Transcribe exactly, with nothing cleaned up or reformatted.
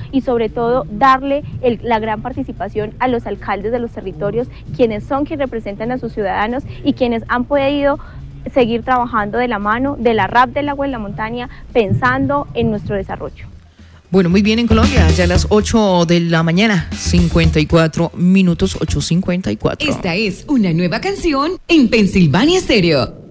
y sobre todo darle el, la gran participación a los alcaldes de los territorios, quienes son quienes representan a sus ciudadanos y quienes han podido seguir trabajando de la mano de la R A P del agua en la montaña, pensando en nuestro desarrollo. Bueno, muy bien en Colombia, ya a las ocho de la mañana, cincuenta y cuatro minutos, ocho cincuenta y cuatro. Esta es una nueva canción en Pensilvania Stereo.